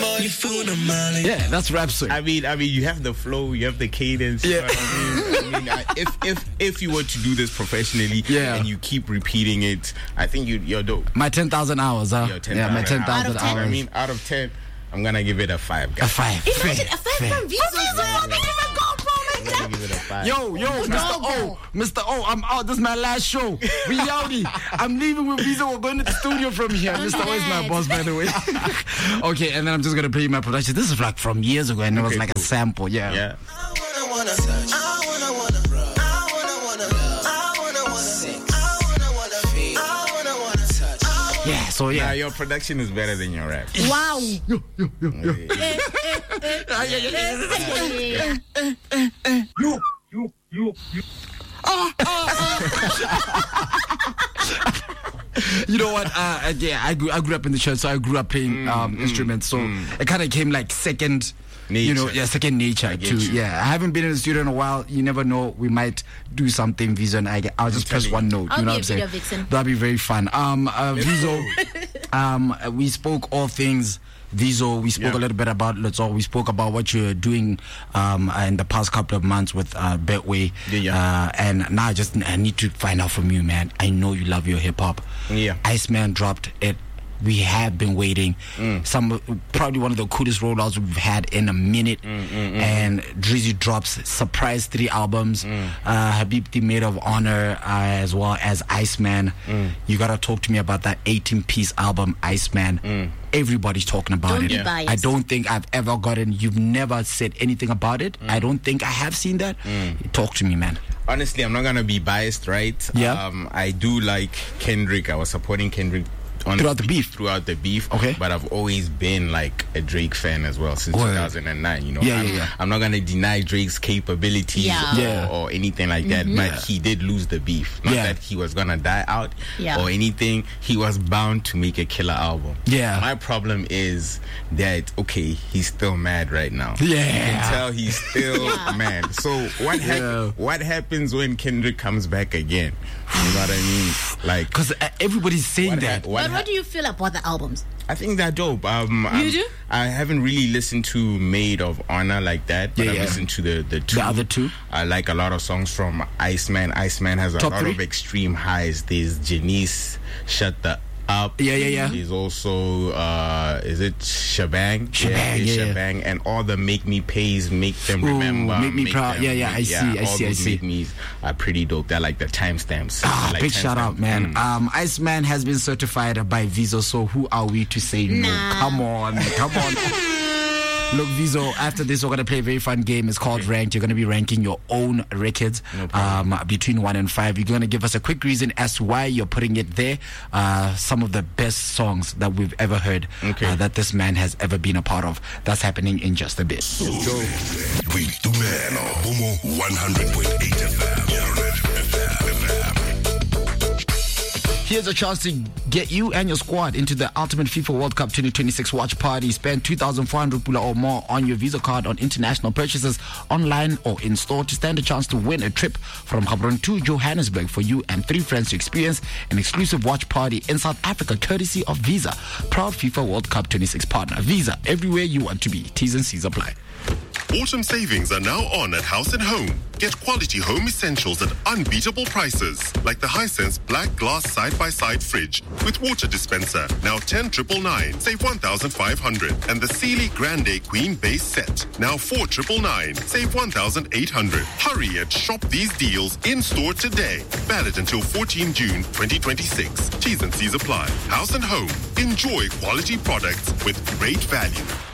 Yeah, that's Rhapsody. I mean, you have the flow, you have the cadence. Yeah. You know what I mean, if you were to do this professionally, yeah, and you keep repeating it, I think you're dope. My 10,000 hours, huh? Yeah, my 10,000 hours. I mean, out of 10, I'm gonna give it a 5. Guys. A 5. Imagine a 5 from Visa. Yo, Mr. O, I'm out. This is my last show. We outie. I'm leaving with Visa. We're going to the studio from here. Mr. O is my boss, by the way. Okay, and then I'm just gonna play my production. This is like from years ago, and it was like a sample. Yeah. Yeah, so yeah. Nah, your production is better than your rap. Wow. Yo. You know what? I grew up in the church, so I grew up playing instruments. So it kind of came like second nature. Second nature too. Yeah, I haven't been in the studio in a while. You never know. We might do something, Vizo, and I'll just press one note. You know what I'm saying? That'll be very fun. Vizo, we spoke all things Vizo. We spoke a little bit about Let's All. We spoke about what you're doing in the past couple of months with Betway. And now I need to find out from you, man. I know you love your hip hop. Yeah. Iceman dropped it. We have been waiting. Probably one of the coolest rollouts we've had in a minute. And Drizzy drops surprise 3 albums. Habibti Maid of Honor, as well as Iceman. You gotta talk to me about that 18-piece album, Iceman. Everybody's talking about it. I don't think I've ever gotten. You've never said anything about it. I don't think I have seen that. Talk to me, man. Honestly, I'm not gonna be biased, right? Yeah. I do like Kendrick. I was supporting Kendrick throughout the beef. Okay. But I've always been like a Drake fan as well since 2009. You know, I'm not gonna deny Drake's capabilities or anything like that. But he did lose the beef. Not that he was gonna die out or anything. He was bound to make a killer album. Yeah. My problem is that he's still mad right now. Yeah. You can tell he's still mad. So what happens when Kendrick comes back again? You know what I mean? Like, because everybody's saying that. What do you feel about the albums? I think they're dope. You do? I haven't really listened to Maid of Honor like that, but I've listened to the two. The other two? I like a lot of songs from Iceman. Iceman has a lot of extreme highs. There's Janice, Shut the Up. Yeah. There's also is it Shebang? Shebang. And all the Make Me Pays, Make Them Remember, Make Me Proud. I see. Make Me's are pretty dope. They're like the timestamps. Big shout out, man. Iceman has been certified by Vizo, so who are we to say no? Come on. Look, Vizo, after this, we're going to play a very fun game. It's called Ranked. You're going to be ranking your own records between 1 and 5. You're going to give us a quick reason as to why you're putting it there. Some of the best songs that we've ever heard that this man has ever been a part of. That's happening in just a bit. We do man on Bomo 100.8 FM. Here's a chance to get you and your squad into the Ultimate FIFA World Cup 2026 watch party. Spend 2,400 pula or more on your Visa card on international purchases online or in store to stand a chance to win a trip from Gaborone to Johannesburg for you and 3 friends to experience an exclusive watch party in South Africa courtesy of Visa, proud FIFA World Cup 26 partner. Visa, everywhere you want to be. T's and C's apply. Autumn savings are now on at House & Home. Get quality home essentials at unbeatable prices, like the Hisense Black Glass Side-by-Side Fridge with water dispenser, now 10,999, save 1,500. And the Sealy Grande Queen Base Set, now 4,999, save 1,800. Hurry and shop these deals in-store today. Valid until 14 June 2026. T's and C's apply. House & Home. Enjoy quality products with great value.